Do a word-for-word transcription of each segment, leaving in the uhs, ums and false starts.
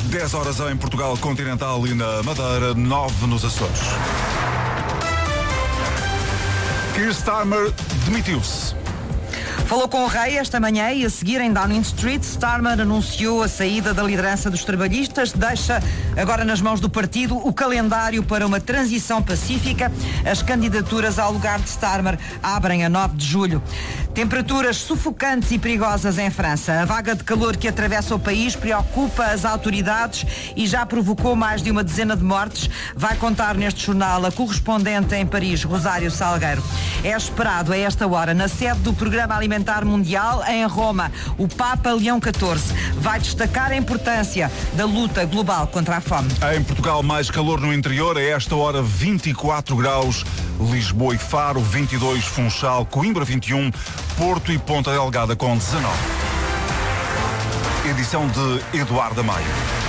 dez horas em Portugal Continental e na Madeira, nove nos Açores. Keir Starmer demitiu-se. Falou com o rei esta manhã e a seguir em Downing Street, Starmer anunciou a saída da liderança dos trabalhistas, deixa agora nas mãos do partido o calendário para uma transição pacífica. As candidaturas ao lugar de Starmer abrem a nove de julho. Temperaturas sufocantes e perigosas em França. A vaga de calor que atravessa o país preocupa as autoridades e já provocou mais de uma dezena de mortes. Vai contar neste jornal a correspondente em Paris, Rosário Salgueiro. É esperado a esta hora, na sede do Programa Alimentar Mundial, em Roma, o Papa Leão catorze vai destacar a importância da luta global contra a fome. Em Portugal, mais calor no interior, a esta hora vinte e quatro graus, Lisboa e Faro vinte e dois, Funchal, Coimbra vinte e um, Porto e Ponta Delgada com dezanove. Edição de Eduardo Maia.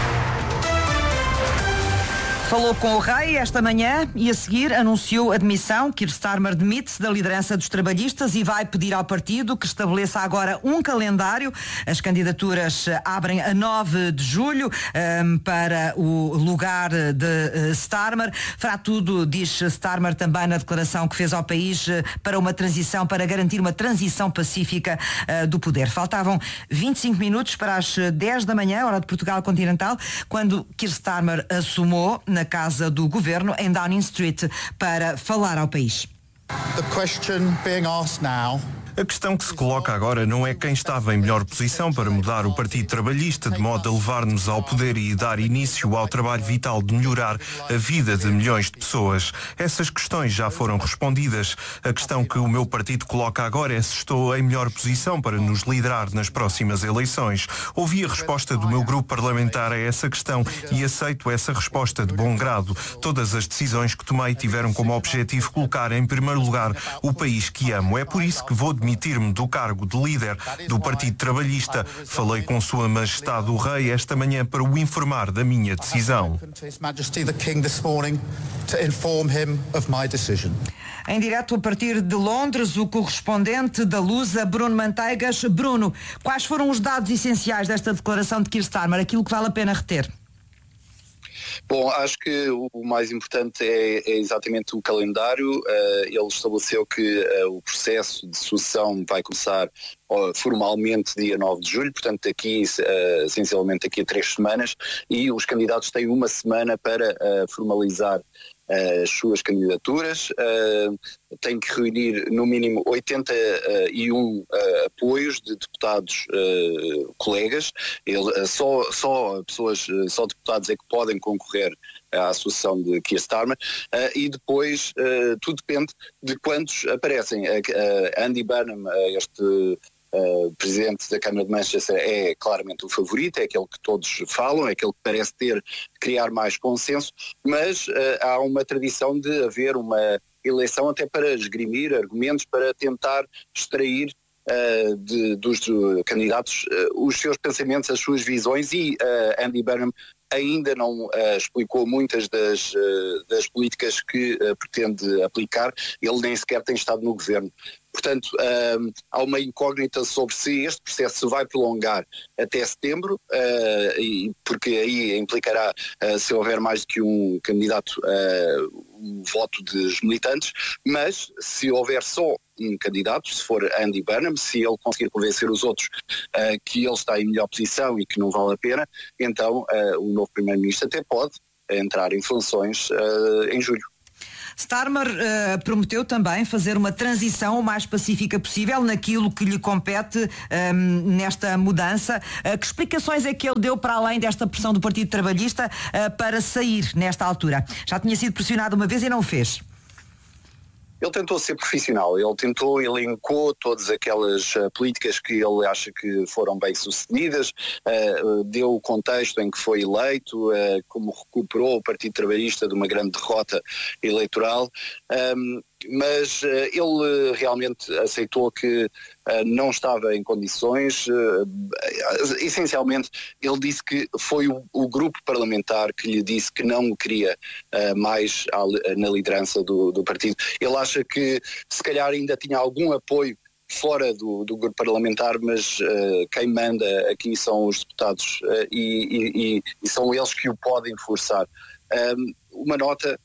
Falou com o rei esta manhã e a seguir anunciou a demissão. Keir Starmer demite-se da liderança dos trabalhistas e vai pedir ao partido que estabeleça agora um calendário. As candidaturas abrem a nove de julho um, para o lugar de uh, Starmer. Fará tudo, diz Starmer também na declaração que fez ao país, uh, para uma transição, para garantir uma transição pacífica uh, do poder. Faltavam vinte e cinco minutos para as dez da manhã, hora de Portugal Continental, quando Keir Starmer assumou na casa do governo em Downing Street para falar ao país. The question being asked now. A questão que se coloca agora não é quem estava em melhor posição para mudar o Partido Trabalhista de modo a levar-nos ao poder e dar início ao trabalho vital de melhorar a vida de milhões de pessoas. Essas questões já foram respondidas. A questão que o meu partido coloca agora é se estou em melhor posição para nos liderar nas próximas eleições. Ouvi a resposta do meu grupo parlamentar a essa questão e aceito essa resposta de bom grado. Todas as decisões que tomei tiveram como objetivo colocar em primeiro lugar o país que amo. É por isso que vou demitir-me do cargo de líder do Partido Trabalhista. Falei com Sua Majestade o Rei esta manhã para o informar da minha decisão. Em direto a partir de Londres, o correspondente da Lusa, Bruno Manteigas. Bruno, quais foram os dados essenciais desta declaração de Keir Starmer, aquilo que vale a pena reter? Bom, acho que o mais importante é, é exatamente o calendário. Uh, ele estabeleceu que uh, o processo de sucessão vai começar uh, formalmente dia nove de julho, portanto daqui, uh, essencialmente daqui a três semanas, e os candidatos têm uma semana para uh, formalizar as suas candidaturas, uh, tem que reunir no mínimo oitenta e um uh, apoios de deputados uh, colegas. Ele, uh, só, só pessoas, uh, só deputados é que podem concorrer à associação de Keir Starmer, uh, e depois uh, tudo depende de quantos aparecem. Uh, uh, Andy Burnham, uh, este Uh, presidente da Câmara de Manchester, é claramente o favorito, é aquele que todos falam, é aquele que parece ter, criar mais consenso, mas uh, há uma tradição de haver uma eleição até para esgrimir argumentos, para tentar extrair uh, de, dos uh, candidatos uh, os seus pensamentos, as suas visões, e uh, Andy Burnham ainda não uh, explicou muitas das, uh, das políticas que uh, pretende aplicar. Ele nem sequer tem estado no governo. Portanto, uh, há uma incógnita sobre se este processo se vai prolongar até setembro, uh, e, porque aí implicará, uh, se houver mais do que um candidato, uh, um voto dos militantes, mas se houver só um candidato, se for Andy Burnham, se ele conseguir convencer os outros uh, que ele está em melhor posição e que não vale a pena, então uh, o novo primeiro-ministro até pode entrar em funções uh, em julho. Starmer uh, prometeu também fazer uma transição o mais pacífica possível naquilo que lhe compete um, nesta mudança. Uh, que explicações é que ele deu para além desta pressão do Partido Trabalhista uh, para sair nesta altura? Já tinha sido pressionado uma vez e não o fez. Ele tentou ser profissional, ele tentou, elencou todas aquelas uh, políticas que ele acha que foram bem sucedidas, uh, deu o contexto em que foi eleito, uh, como recuperou o Partido Trabalhista de uma grande derrota eleitoral, um, mas uh, ele realmente aceitou que uh, não estava em condições. Uh, essencialmente, ele disse que foi o, o grupo parlamentar que lhe disse que não queria uh, mais a, na liderança do, do partido. Ele acha que se calhar ainda tinha algum apoio fora do, do grupo parlamentar, mas uh, quem manda aqui são os deputados uh, e, e, e são eles que o podem forçar. Um, uma nota,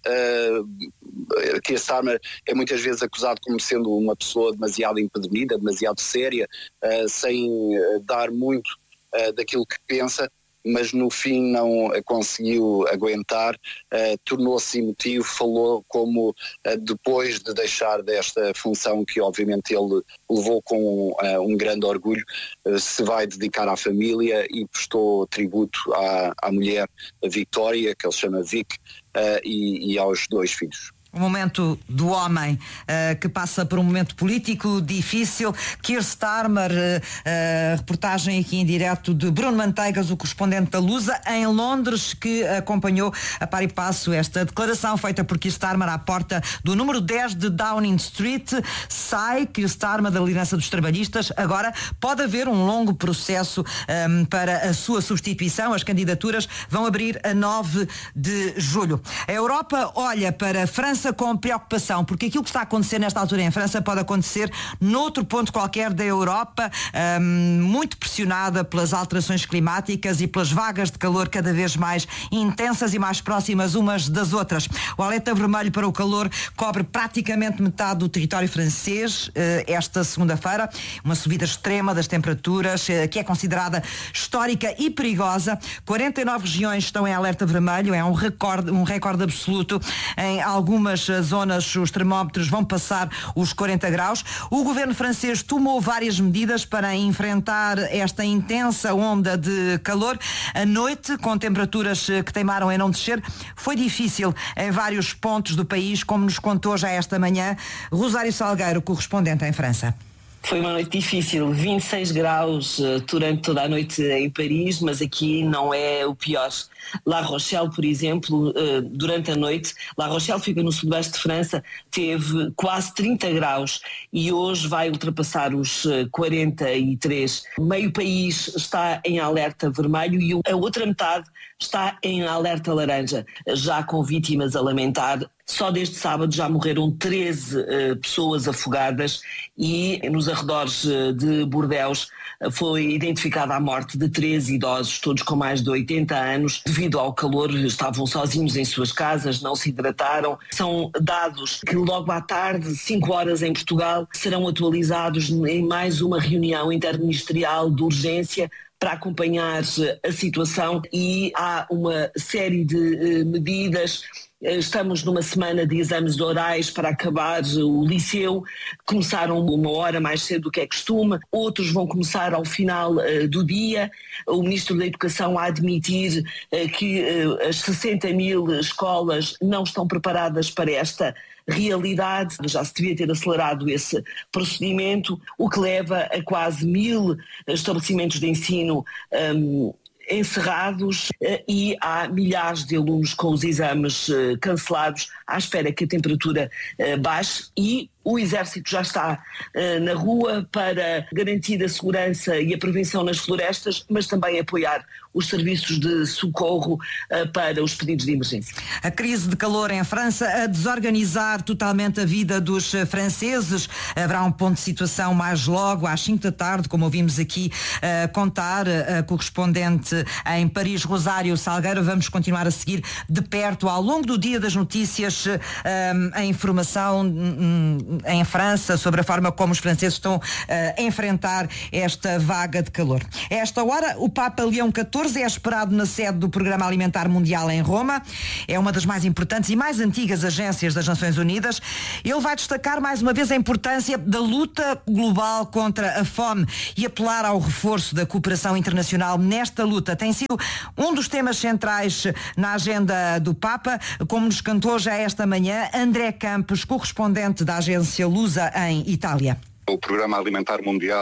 uh, Keir Starmer é muitas vezes acusado como sendo uma pessoa demasiado empedernida, demasiado séria, uh, sem uh, dar muito uh, daquilo que pensa, mas no fim não conseguiu aguentar, uh, tornou-se emotivo, falou como uh, depois de deixar desta função que obviamente ele levou com uh, um grande orgulho, uh, se vai dedicar à família e prestou tributo à, à mulher, a Victoria, que ele chama Vic, uh, e, e aos dois filhos. O momento do homem uh, que passa por um momento político difícil. Keir Starmer, uh, uh, reportagem aqui em direto de Bruno Manteigas, o correspondente da Lusa, em Londres, que acompanhou a par e passo esta declaração feita por Keir Starmer à porta do número dez de Downing Street. Sai Keir Starmer da liderança dos trabalhistas. Agora pode haver um longo processo um, para a sua substituição. As candidaturas vão abrir a nove de julho. A Europa olha para a França com preocupação, porque aquilo que está a acontecer nesta altura em França pode acontecer noutro ponto qualquer da Europa, hum, muito pressionada pelas alterações climáticas e pelas vagas de calor cada vez mais intensas e mais próximas umas das outras. O alerta vermelho para o calor cobre praticamente metade do território francês eh, esta segunda-feira, uma subida extrema das temperaturas eh, que é considerada histórica e perigosa. quarenta e nove regiões estão em alerta vermelho, é um recorde, um recorde absoluto. Em algumas zonas os termómetros vão passar os quarenta graus. O governo francês tomou várias medidas para enfrentar esta intensa onda de calor. A noite, com temperaturas que teimaram em não descer, foi difícil em vários pontos do país, como nos contou já esta manhã Rosário Salgueiro, correspondente em França. Foi uma noite difícil, vinte e seis graus uh, durante toda a noite em Paris, mas aqui não é o pior. La Rochelle, por exemplo, uh, durante a noite, La Rochelle fica no sudoeste de França, teve quase trinta graus e hoje vai ultrapassar os uh, quarenta e três. Meio país está em alerta vermelho e a outra metade está em alerta laranja, já com vítimas a lamentar. Só desde sábado já morreram treze uh, pessoas afogadas e nos arredores uh, de Bordeaux uh, foi identificada a morte de treze idosos, todos com mais de oitenta anos. Devido ao calor, estavam sozinhos em suas casas, não se hidrataram. São dados que logo à tarde, cinco horas em Portugal, serão atualizados em mais uma reunião interministerial de urgência para acompanhar a situação, e há uma série de uh, medidas. Estamos numa semana de exames orais para acabar o liceu. Começaram uma hora mais cedo do que é costume, outros vão começar ao final uh, do dia. O Ministro da Educação a admitir uh, que uh, as sessenta mil escolas não estão preparadas para esta realidade. Já se devia ter acelerado esse procedimento, o que leva a quase mil estabelecimentos de ensino um, encerrados e há milhares de alunos com os exames cancelados à espera que a temperatura baixe, e o Exército já está uh, na rua para garantir a segurança e a prevenção nas florestas, mas também apoiar os serviços de socorro uh, para os pedidos de emergência. A crise de calor em França a desorganizar totalmente a vida dos franceses. Haverá um ponto de situação mais logo às cinco da tarde, como ouvimos aqui uh, contar a uh, correspondente em Paris, Rosário Salgueiro. Vamos continuar a seguir de perto ao longo do dia das notícias uh, a informação um, em França sobre a forma como os franceses estão uh, a enfrentar esta vaga de calor. A esta hora, o Papa Leão catorze é esperado na sede do Programa Alimentar Mundial em Roma. É uma das mais importantes e mais antigas agências das Nações Unidas. Ele vai destacar mais uma vez a importância da luta global contra a fome e apelar ao reforço da cooperação internacional nesta luta. Tem sido um dos temas centrais na agenda do Papa, como nos cantou já esta manhã André Campos, correspondente da agência Lusa em Itália. O Programa Alimentar Mundial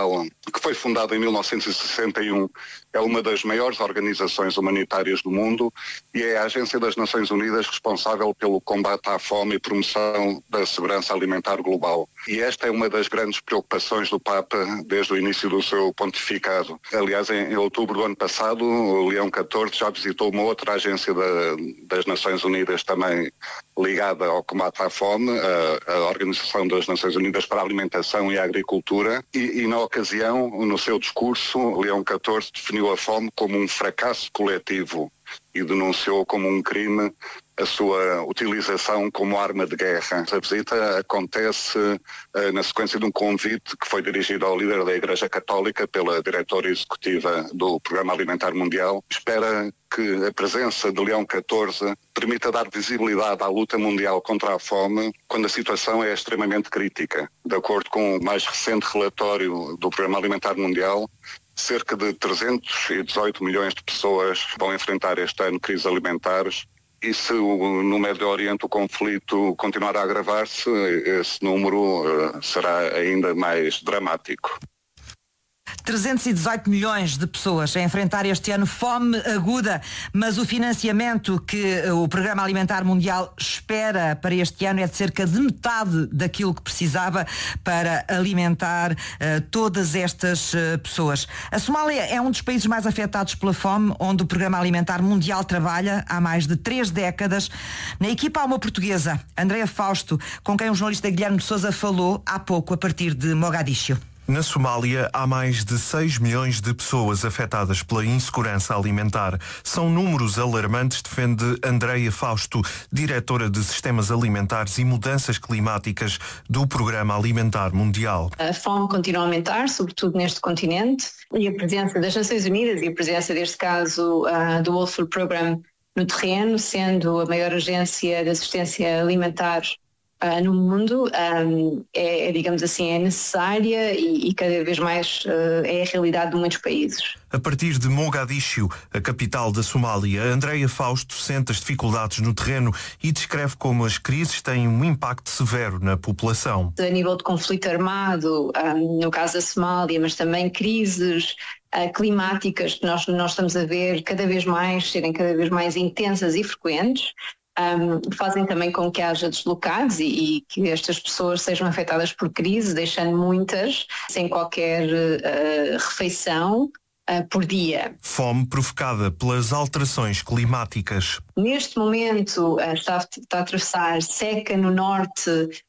que foi fundada em mil novecentos e sessenta e um, é uma das maiores organizações humanitárias do mundo e é a Agência das Nações Unidas responsável pelo combate à fome e promoção da segurança alimentar global. E esta é uma das grandes preocupações do Papa desde o início do seu pontificado. Aliás, em, em outubro do ano passado, o Leão catorze já visitou uma outra agência da, das Nações Unidas também ligada ao combate à fome, a, a Organização das Nações Unidas para a Alimentação e a Agricultura, e, e na ocasião, no seu discurso, Leão catorze definiu a fome como um fracasso coletivo e denunciou como um crime a sua utilização como arma de guerra. A visita acontece uh, na sequência de um convite que foi dirigido ao líder da Igreja Católica pela diretora executiva do Programa Alimentar Mundial. Espera que a presença de Leão catorze permita dar visibilidade à luta mundial contra a fome quando a situação é extremamente crítica. De acordo com o mais recente relatório do Programa Alimentar Mundial, cerca de trezentos e dezoito milhões de pessoas vão enfrentar este ano crises alimentares. E se no Médio Oriente o conflito continuar a agravar-se, esse número uh, será ainda mais dramático. trezentos e dezoito milhões de pessoas a enfrentar este ano fome aguda, mas o financiamento que o Programa Alimentar Mundial espera para este ano é de cerca de metade daquilo que precisava para alimentar uh, todas estas uh, pessoas. A Somália é um dos países mais afetados pela fome, onde o Programa Alimentar Mundial trabalha há mais de três décadas. Na equipa há uma portuguesa, Andreia Fausto, com quem o jornalista Guilherme de Sousa falou há pouco a partir de Mogadíscio. Na Somália, há mais de seis milhões de pessoas afetadas pela insegurança alimentar. São números alarmantes, defende Andreia Fausto, diretora de Sistemas Alimentares e Mudanças Climáticas do Programa Alimentar Mundial. A fome continua a aumentar, sobretudo neste continente, e a presença das Nações Unidas e a presença, deste caso, uh, do World Food Programme no terreno, sendo a maior agência de assistência alimentar Uh, no mundo, um, é, digamos assim, é necessária e, e cada vez mais uh, é a realidade de muitos países. A partir de Mogadíscio, a capital da Somália, Andreia Fausto sente as dificuldades no terreno e descreve como as crises têm um impacto severo na população. A nível de conflito armado, um, no caso da Somália, mas também crises uh, climáticas que nós, nós estamos a ver cada vez mais, serem cada vez mais intensas e frequentes, Um, fazem também com que haja deslocados e, e que estas pessoas sejam afetadas por crise, deixando muitas sem qualquer uh, refeição uh, por dia. Fome provocada pelas alterações climáticas. Neste momento uh, está, está a atravessar seca no norte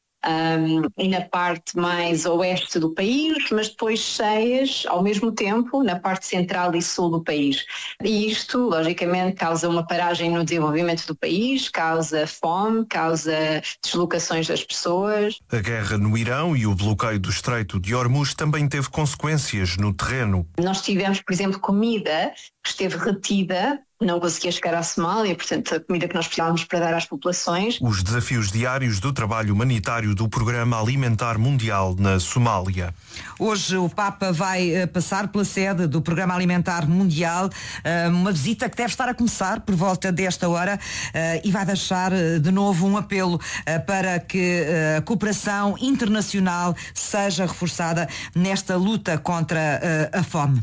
Um, e na parte mais oeste do país, mas depois cheias ao mesmo tempo na parte central e sul do país. E isto, logicamente, causa uma paragem no desenvolvimento do país, causa fome, causa deslocações das pessoas. A guerra no Irão e o bloqueio do Estreito de Hormuz também teve consequências no terreno. Nós tivemos, por exemplo, comida que esteve retida, não conseguia chegar à Somália, portanto a comida que nós precisávamos para dar às populações. Os desafios diários do trabalho humanitário do Programa Alimentar Mundial na Somália. Hoje o Papa vai passar pela sede do Programa Alimentar Mundial, uma visita que deve estar a começar por volta desta hora e vai deixar de novo um apelo para que a cooperação internacional seja reforçada nesta luta contra a fome.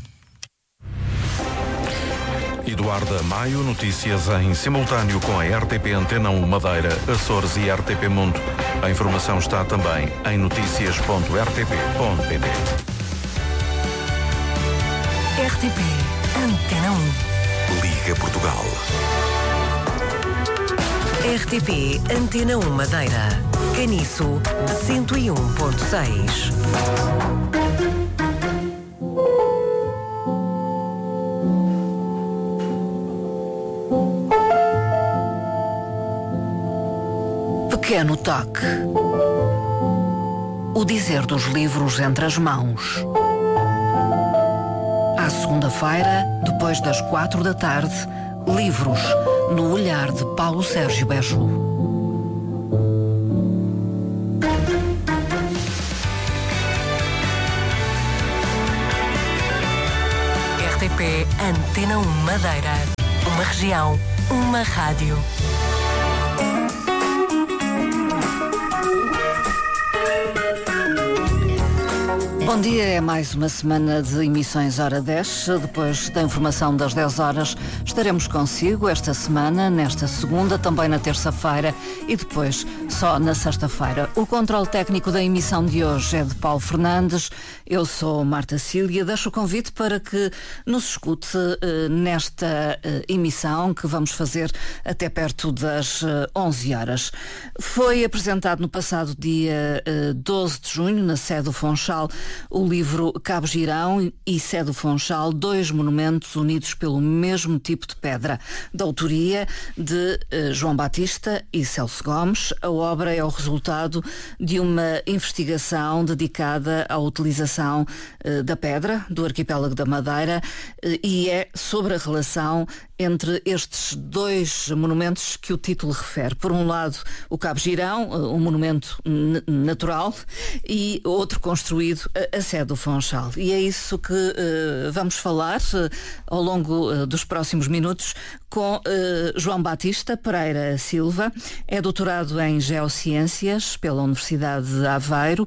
Eduarda Maio, notícias em simultâneo com a R T P Antena um Madeira, Açores e R T P Mundo. A informação está também em notícias ponto r t p ponto p t. R T P Antena um. Liga Portugal. R T P Antena um Madeira. Caniço cento e um ponto seis. Pequeno toque. O dizer dos livros entre as mãos. À segunda-feira, depois das quatro da tarde, livros no olhar de Paulo Sérgio Beju. R T P Antena um Madeira. Uma região, uma rádio. Bom dia, é mais uma semana de emissões Hora dez. Depois da informação das dez horas, estaremos consigo esta semana, nesta segunda, também na terça-feira e depois só na sexta-feira. O controle técnico da emissão de hoje é de Paulo Fernandes. Eu sou Marta Cília. Deixo o convite para que nos escute uh, nesta uh, emissão que vamos fazer até perto das uh, onze horas. Foi apresentado no passado dia uh, doze de junho, na sede do Funchal, o livro Cabo Girão e Sé do Funchal, dois monumentos unidos pelo mesmo tipo de pedra, da autoria de uh, João Batista e Celso Gomes. A obra é o resultado de uma investigação dedicada à utilização uh, da pedra do arquipélago da Madeira uh, e é sobre a relação entre estes dois monumentos que o título refere. Por um lado, o Cabo Girão, um monumento natural, e outro construído, a Sé do Funchal. E é isso que uh, vamos falar uh, ao longo uh, dos próximos minutos com uh, João Batista Pereira Silva. É doutorado em Geociências pela Universidade de Aveiro, uh,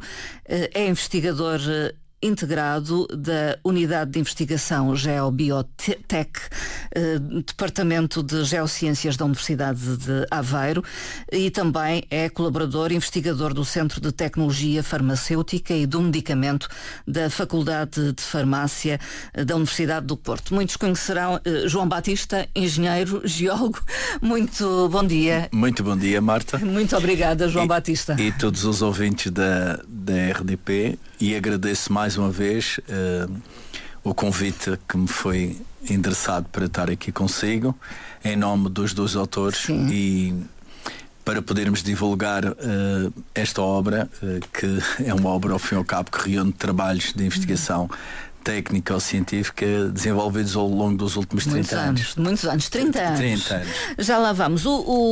é investigador uh, integrado da Unidade de Investigação Geobiotec, eh, Departamento de Geociências da Universidade de Aveiro, e também é colaborador e investigador do Centro de Tecnologia Farmacêutica e do Medicamento da Faculdade de Farmácia da Universidade do Porto. Muitos conhecerão eh, João Batista, engenheiro, geólogo. Muito bom dia. Muito bom dia, Marta. Muito obrigada, João e, Batista. E todos os ouvintes da, da R D P, e agradeço mais uma vez uh, o convite que me foi endereçado para estar aqui consigo, em nome dos dois autores. Sim. E para podermos divulgar uh, esta obra, uh, que é uma obra ao fim e ao cabo que reúne trabalhos de investigação uhum. técnica ou científica desenvolvidos ao longo dos últimos muitos trinta anos. anos. Muitos anos, trinta anos. trinta anos. Já lá vamos. O,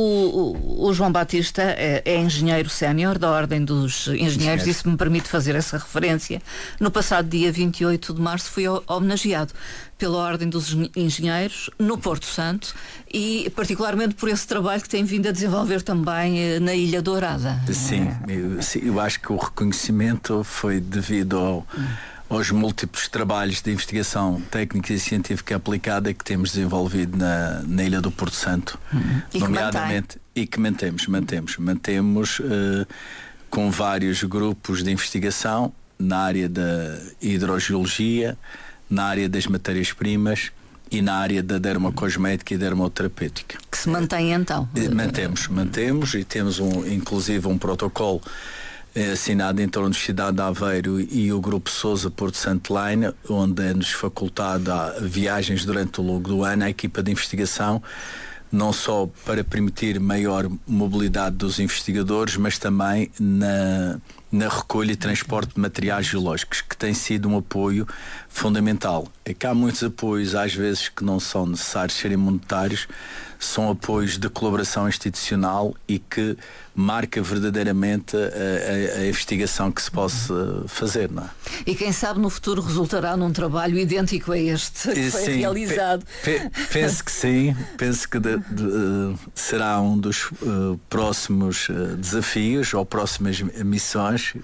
o, o João Batista é, é engenheiro sénior da Ordem dos Engenheiros, e se me permite fazer essa referência, no passado dia vinte e oito de março foi homenageado pela Ordem dos Engenheiros no Porto Santo, e particularmente por esse trabalho que tem vindo a desenvolver também eh, na Ilha Dourada. Sim, eu, sim, eu acho que o reconhecimento foi devido ao hum. aos múltiplos trabalhos de investigação técnica e científica aplicada que temos desenvolvido na, na Ilha do Porto Santo, uhum. e nomeadamente, que e que mantemos, mantemos, mantemos uh, com vários grupos de investigação na área da hidrogeologia, na área das matérias-primas e na área da dermocosmética e dermoterapêutica. Que se mantém então? Mantemos, mantemos e temos um, inclusive um protocolo assinado entre a Universidade de Aveiro e o Grupo Sousa Porto Santo Line, onde é-nos facultado viagens durante o longo do ano à equipa de investigação, não só para permitir maior mobilidade dos investigadores, mas também na, na recolha e transporte de materiais geológicos, que tem sido um apoio fundamental. É que há muitos apoios, às vezes, que não são necessários serem monetários, são apoios de colaboração institucional e que marca verdadeiramente a, a, a investigação que se possa fazer, não é? E quem sabe no futuro resultará num trabalho idêntico a este que foi sim, realizado. Pe, pe, penso que sim, penso que de, de, uh, será um dos uh, próximos uh, desafios ou próximas missões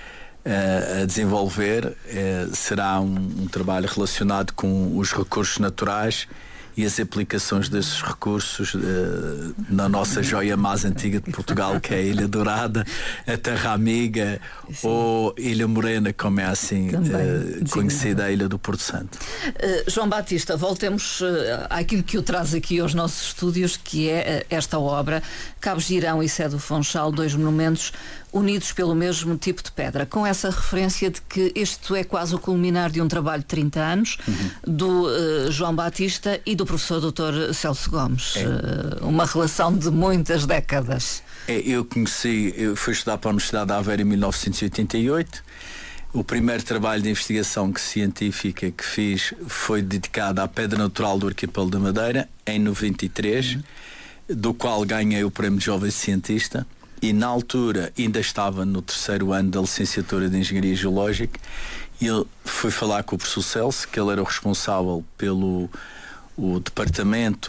uh, a desenvolver. Uh, será um, um trabalho relacionado com os recursos naturais e as aplicações desses recursos uh, na nossa joia mais antiga de Portugal, que é a Ilha Dourada, a Terra Amiga, sim, ou Ilha Morena, como é assim uh, conhecida, a Ilha do Porto Santo. Uh, João Batista, voltemos uh, àquilo que o traz aqui aos nossos estúdios, que é uh, esta obra, Cabo Girão e Sé do Funchal, dois monumentos unidos pelo mesmo tipo de pedra, com essa referência de que isto é quase o culminar de um trabalho de trinta anos, uhum, do uh, João Batista e do professor doutor Celso Gomes. É. Uh, uma relação de muitas décadas. É, eu conheci, eu fui estudar para a Universidade de Aveiro em mil novecentos e oitenta e oito. O primeiro trabalho de investigação que científica que fiz foi dedicado à pedra natural do arquipélago da Madeira, em noventa e três, uhum, do qual ganhei o prémio de jovem cientista. E na altura ainda estava no terceiro ano da licenciatura de Engenharia Geológica, e eu fui falar com o professor Celso, que ele era o responsável pelo o departamento